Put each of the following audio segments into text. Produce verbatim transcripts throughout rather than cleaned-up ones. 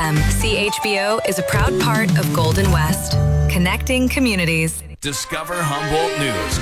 M. C H B O is a proud part of Golden West, connecting communities. Discover Humboldt News.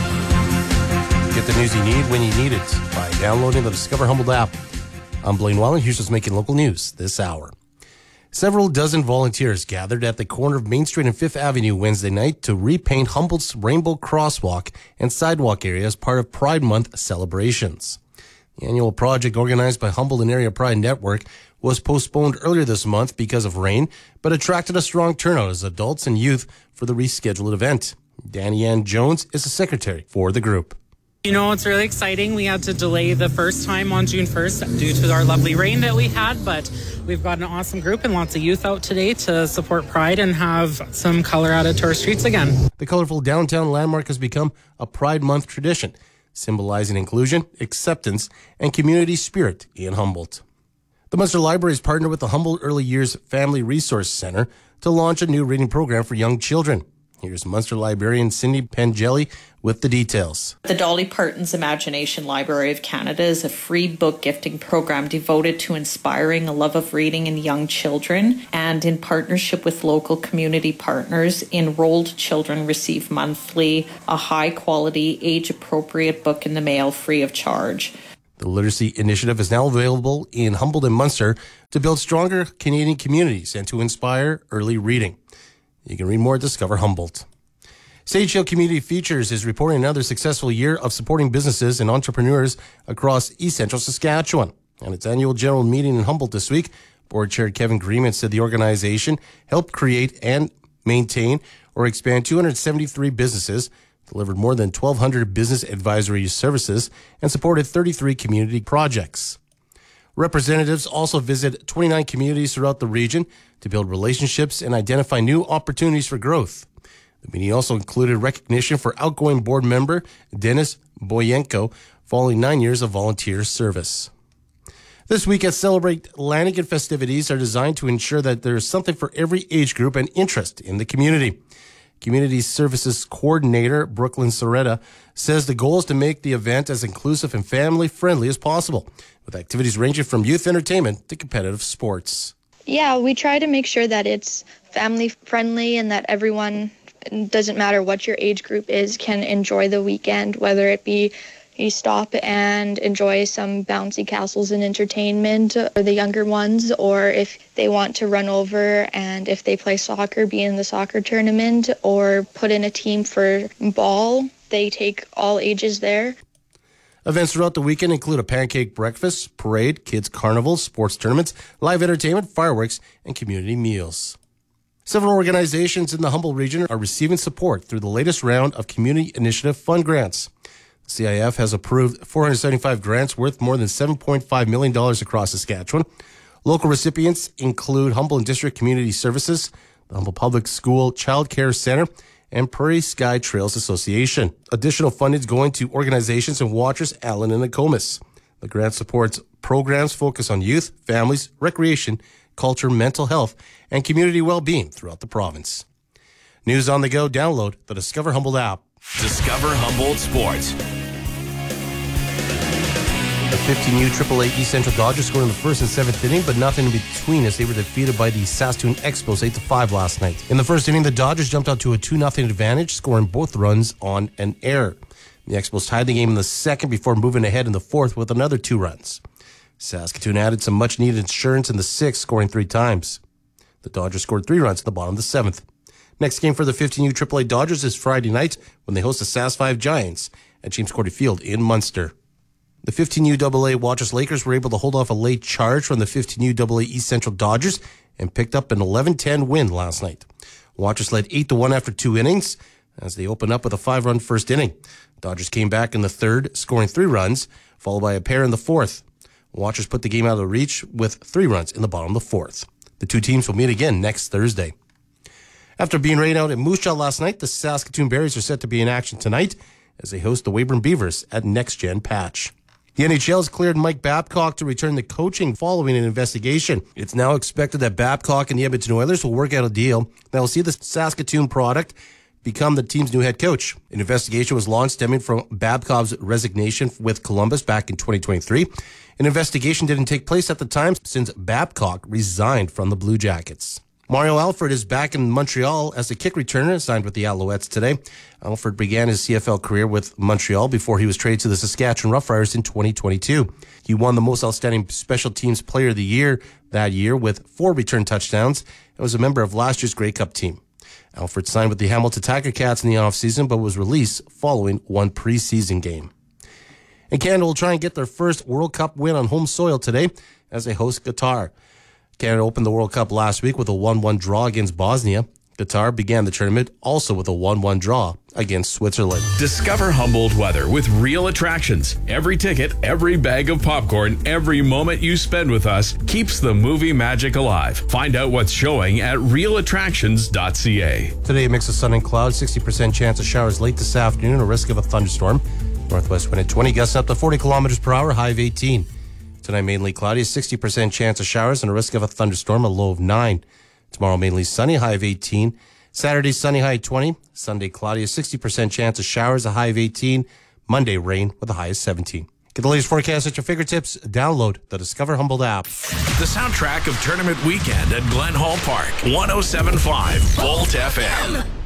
Get the news you need when you need it by downloading the Discover Humboldt app. I'm Blaine Wallen. Here's what's making local news this hour. Several dozen volunteers gathered at the corner of Main Street and Fifth Avenue Wednesday night to repaint Humboldt's Rainbow Crosswalk and sidewalk area as part of Pride Month celebrations. The annual project, organized by Humboldt and Area Pride Network, was postponed earlier this month because of rain, but attracted a strong turnout as adults and youth for the rescheduled event. Danny Ann Jones is the secretary for the group. You know, it's really exciting. We had to delay the first time on June first due to our lovely rain that we had, but we've got an awesome group and lots of youth out today to support Pride and have some color added to our streets again. The colorful downtown landmark has become a Pride Month tradition, symbolizing inclusion, acceptance, and community spirit in Humboldt. The Munster Library has partnered with the Humboldt Early Years Family Resource Center to launch a new reading program for young children. Here's Munster librarian Cindy Pengelly with the details. The Dolly Parton's Imagination Library of Canada is a free book gifting program devoted to inspiring a love of reading in young children, and in partnership with local community partners, enrolled children receive monthly a high-quality, age-appropriate book in the mail free of charge. The Literacy Initiative is now available in Humboldt and Munster to build stronger Canadian communities and to inspire early reading. You can read more at Discover Humboldt. Sage Hill Community Features is reporting another successful year of supporting businesses and entrepreneurs across East Central Saskatchewan. At its annual general meeting in Humboldt this week, Board Chair Kevin Greeman said the organization helped create and maintain or expand two hundred seventy-three businesses, delivered more than twelve hundred business advisory services, and supported thirty-three community projects. Representatives also visit twenty-nine communities throughout the region to build relationships and identify new opportunities for growth. The meeting also included recognition for outgoing board member Dennis Boyenko following nine years of volunteer service. This week at Celebrate Lanigan festivities are designed to ensure that there is something for every age group and interest in the community. Community Services Coordinator Brooklyn Soretta says the goal is to make the event as inclusive and family-friendly as possible, with activities ranging from youth entertainment to competitive sports. Yeah, we try to make sure that it's family-friendly and that everyone, doesn't matter what your age group is, can enjoy the weekend, whether it be you stop and enjoy some bouncy castles and entertainment for the younger ones, or if they want to run over and if they play soccer, be in the soccer tournament, or put in a team for ball. They take all ages there. Events throughout the weekend include a pancake breakfast, parade, kids' carnivals, sports tournaments, live entertainment, fireworks, and community meals. Several organizations in the Humboldt region are receiving support through the latest round of Community Initiative Fund grants. C I F has approved four hundred seventy-five grants worth more than seven point five million dollars across Saskatchewan. Local recipients include Humboldt and District Community Services, the Humboldt Public School Child Care Center, and Prairie Sky Trails Association. Additional funding is going to organizations in Watrous, Allen, and Nokomis. The grant supports programs focused on youth, families, recreation, culture, mental health, and community well-being throughout the province. News on the go. Download the Discover Humboldt app. Discover Humboldt Sports. The fifteen U triple A East Central Dodgers scored in the first and seventh inning, but nothing in between as they were defeated by the Saskatoon Expos eight to five last night. In the first inning, the Dodgers jumped out to a two nothing advantage, scoring both runs on an error. The Expos tied the game in the second before moving ahead in the fourth with another two runs. Saskatoon added some much-needed insurance in the sixth, scoring three times. The Dodgers scored three runs at the bottom of the seventh. Next game for the fifteen U triple A Dodgers is Friday night when they host the Sask five Giants at James Cordy Field in Munster. The fifteen U double A Watrous Lakers were able to hold off a late charge from the fifteen U double A East Central Dodgers and picked up an eleven ten win last night. Watrous led eight to one after two innings as they opened up with a five-run first inning. Dodgers came back in the third, scoring three runs, followed by a pair in the fourth. Watrous put the game out of reach with three runs in the bottom of the fourth. The two teams will meet again next Thursday. After being rained out at Moose Jaw last night, the Saskatoon Berries are set to be in action tonight as they host the Weyburn Beavers at Next Gen Patch. The N H L has cleared Mike Babcock to return to coaching following an investigation. It's now expected that Babcock and the Edmonton Oilers will work out a deal that will see the Saskatoon product become the team's new head coach. An investigation was launched stemming from Babcock's resignation with Columbus back in twenty twenty-three. An investigation didn't take place at the time since Babcock resigned from the Blue Jackets. Mario Alford is back in Montreal as a kick returner, signed with the Alouettes today. Alford began his C F L career with Montreal before he was traded to the Saskatchewan Roughriders in twenty twenty-two. He won the Most Outstanding Special Teams Player of the Year that year with four return touchdowns and was a member of last year's Grey Cup team. Alford signed with the Hamilton Tiger Cats in the offseason, but was released following one preseason game. And Canada will try and get their first World Cup win on home soil today as they host Qatar. Canada opened the World Cup last week with a one one draw against Bosnia. Qatar began the tournament also with a one one draw against Switzerland. Discover Humboldt weather with Real Attractions. Every ticket, every bag of popcorn, every moment you spend with us keeps the movie magic alive. Find out what's showing at real attractions dot c a. Today, a mix of sun and clouds, sixty percent chance of showers late this afternoon, a risk of a thunderstorm. Northwest wind at twenty, gusts up to forty kilometers per hour, high of eighteen. Tonight, mainly cloudy, sixty percent chance of showers and a risk of a thunderstorm, a low of nine. Tomorrow, mainly sunny, high of eighteen. Saturday, sunny, high of twenty. Sunday, cloudy, a sixty percent chance of showers, a high of eighteen. Monday, rain with a high of seventeen. Get the latest forecast at your fingertips. Download the Discover Humboldt app. The soundtrack of Tournament Weekend at Glen Hall Park. one oh seven point five Volt F M.